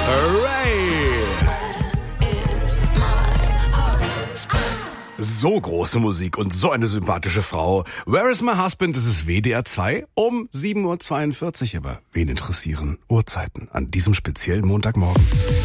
Ray! So große Musik und so eine sympathische Frau. Where is my husband? Das ist WDR 2 um 7.42 Uhr. Aber wen interessieren Uhrzeiten an diesem speziellen Montagmorgen?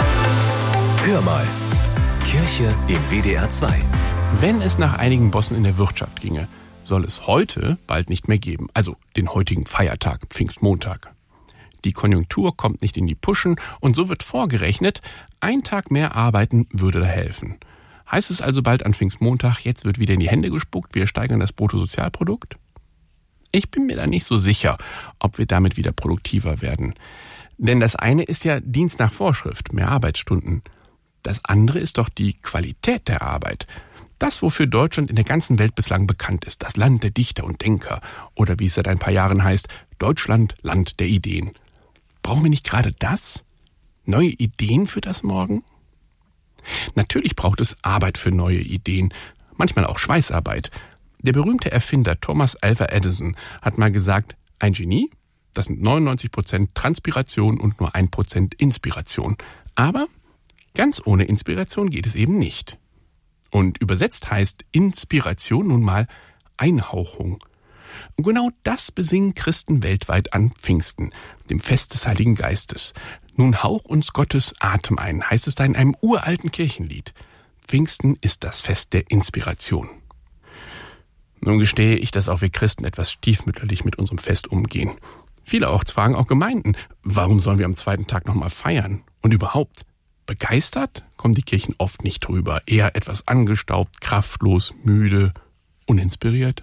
Hör mal. Kirche im WDR 2. Wenn es nach einigen Bossen in der Wirtschaft ginge, soll es heute bald nicht mehr geben. Also den heutigen Feiertag, Pfingstmontag. Die Konjunktur kommt nicht in die Puschen und so wird vorgerechnet, ein Tag mehr arbeiten würde da helfen. Heißt es also bald an Pfingstmontag, jetzt wird wieder in die Hände gespuckt, wir steigern das Bruttosozialprodukt? Ich bin mir da nicht so sicher, ob wir damit wieder produktiver werden. Denn das eine ist ja Dienst nach Vorschrift, mehr Arbeitsstunden. Das andere ist doch die Qualität der Arbeit. Das, wofür Deutschland in der ganzen Welt bislang bekannt ist, das Land der Dichter und Denker. Oder wie es seit ein paar Jahren heißt, Deutschland, Land der Ideen. Brauchen wir nicht gerade das? Neue Ideen für das Morgen? Natürlich braucht es Arbeit für neue Ideen, manchmal auch Schweißarbeit. Der berühmte Erfinder Thomas Alva Edison hat mal gesagt, ein Genie, das sind 99% Transpiration und nur 1% Inspiration. Aber ganz ohne Inspiration geht es eben nicht. Und übersetzt heißt Inspiration nun mal Einhauchung. Und genau das besingen Christen weltweit an Pfingsten, dem Fest des Heiligen Geistes. Nun hauch uns Gottes Atem ein, heißt es da in einem uralten Kirchenlied. Pfingsten ist das Fest der Inspiration. Nun gestehe ich, dass auch wir Christen etwas stiefmütterlich mit unserem Fest umgehen. Viele auch fragen auch Gemeinden, warum sollen wir am zweiten Tag nochmal feiern? Und überhaupt, begeistert kommen die Kirchen oft nicht drüber, eher etwas angestaubt, kraftlos, müde, uninspiriert.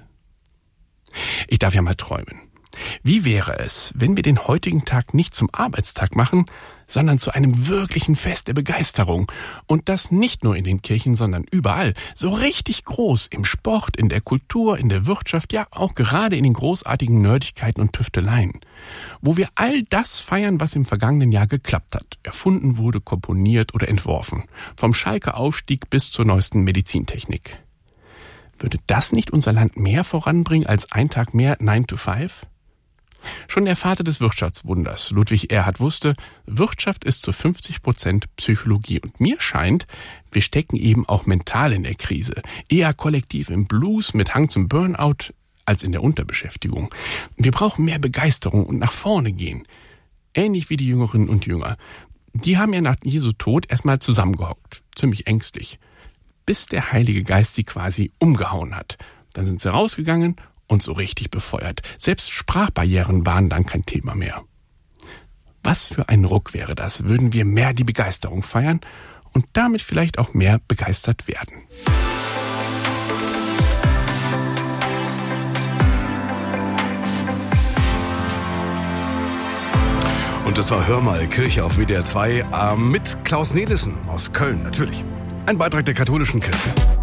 Ich darf ja mal träumen. Wie wäre es, wenn wir den heutigen Tag nicht zum Arbeitstag machen, sondern zu einem wirklichen Fest der Begeisterung? Und das nicht nur in den Kirchen, sondern überall. So richtig groß. Im Sport, in der Kultur, in der Wirtschaft, ja auch gerade in den großartigen Nerdigkeiten und Tüfteleien. Wo wir all das feiern, was im vergangenen Jahr geklappt hat. Erfunden wurde, komponiert oder entworfen. Vom Schalker Aufstieg bis zur neuesten Medizintechnik. Würde das nicht unser Land mehr voranbringen als ein Tag mehr 9 to 5? Schon der Vater des Wirtschaftswunders, Ludwig Erhard, wusste, Wirtschaft ist zu 50% Psychologie. Und mir scheint, wir stecken eben auch mental in der Krise. Eher kollektiv im Blues mit Hang zum Burnout als in der Unterbeschäftigung. Wir brauchen mehr Begeisterung und nach vorne gehen. Ähnlich wie die Jüngerinnen und Jünger. Die haben ja nach Jesu Tod erstmal zusammengehockt, ziemlich ängstlich, bis der Heilige Geist sie quasi umgehauen hat. Dann sind sie rausgegangen und so richtig befeuert. Selbst Sprachbarrieren waren dann kein Thema mehr. Was für ein Ruck wäre das, würden wir mehr die Begeisterung feiern und damit vielleicht auch mehr begeistert werden. Und das war Hör mal, Kirche auf WDR 2 mit Klaus Nelissen aus Köln, natürlich. Ein Beitrag der katholischen Kirche.